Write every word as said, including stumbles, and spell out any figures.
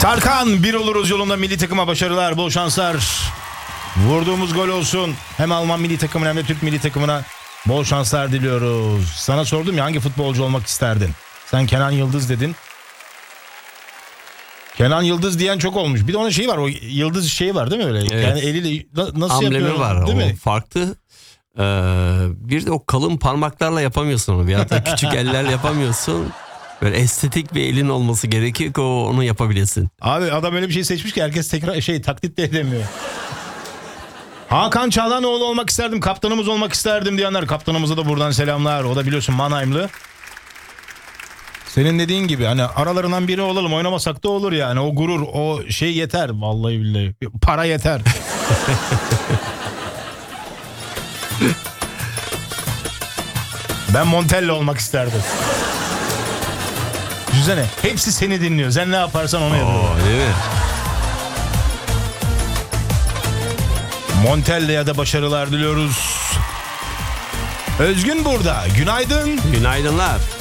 Tarkan, bir oluruz yolunda milli takıma başarılar, bol şanslar. Vurduğumuz gol olsun. Hem Alman milli takımına hem de Türk milli takımına bol şanslar diliyoruz. Sana sordum ya, hangi futbolcu olmak isterdin? Sen Kenan Yıldız dedin. Kenan Yıldız diyen çok olmuş. Bir de onun şeyi var, o yıldız şeyi var değil mi öyle? Evet. Yani eliyle nasıl Amblemi yapıyor? var, değil o mi? farklı. Ee, bir de o kalın parmaklarla yapamıyorsun onu. Ya da küçük ellerle yapamıyorsun. Böyle estetik bir elin olması gerekiyor ki o, onu yapabilesin. Abi adam öyle bir şey seçmiş ki herkes tekrar şey taklit de edemiyor. Hakan Çalhanoğlu olmak isterdim, kaptanımız olmak isterdim diyenler, kaptanımıza da buradan selamlar. O da biliyorsun Mannheimlı. Senin dediğin gibi hani aralarından biri olalım, oynamasak da olur yani. O gurur, o şey yeter vallahi billahi. Para yeter. Ben Montella olmak isterdim. Düşünsene, hepsi seni dinliyor. Sen ne yaparsan onu yapıyor. Oo, değil mi? Montella'ya da başarılar diliyoruz. Özgün burada. Günaydın. Günaydınlar.